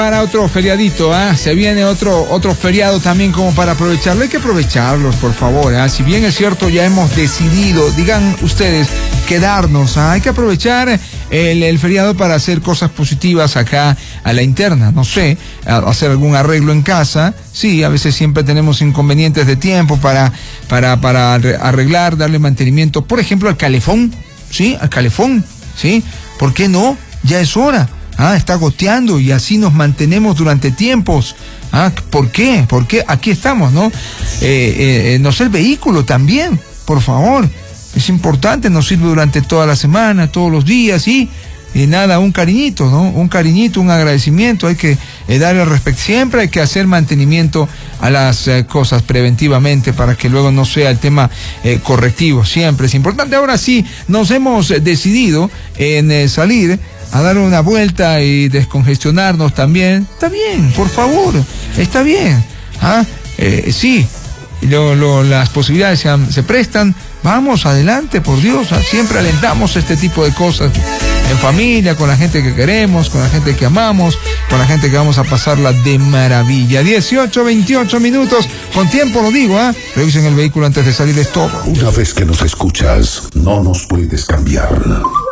Para otro feriadito, se viene otro feriado también como para aprovecharlo. Hay que aprovecharlos, por favor. Si bien es cierto, ya hemos decidido, digan ustedes, quedarnos. Hay que aprovechar el feriado para hacer cosas positivas acá a la interna. No sé, hacer algún arreglo en casa. Sí, a veces siempre tenemos inconvenientes de tiempo para arreglar, darle mantenimiento. Por ejemplo, al calefón. Sí, al calefón. Sí, ¿por qué no? Ya es hora. Está goteando y así nos mantenemos durante tiempos. ¿Por qué? Porque aquí estamos, ¿no? No sé, el vehículo también, por favor. Es importante, nos sirve durante toda la semana, todos los días, y nada, un cariñito, ¿no? Un cariñito, un agradecimiento. Hay que darle respeto. Siempre hay que hacer mantenimiento a las cosas preventivamente para que luego no sea el tema correctivo. Siempre es importante. Ahora sí, nos hemos decidido en salir a dar una vuelta y descongestionarnos también. Está bien, por favor, está bien. Sí, las posibilidades se prestan. Vamos adelante, por Dios. Siempre alentamos este tipo de cosas en familia, con la gente que queremos, con la gente que amamos, con la gente que vamos a pasarla de maravilla. 18-28 minutos, con tiempo lo digo, Revisen el vehículo antes de salir, es todo. Una vez que nos escuchas, no nos puedes cambiar.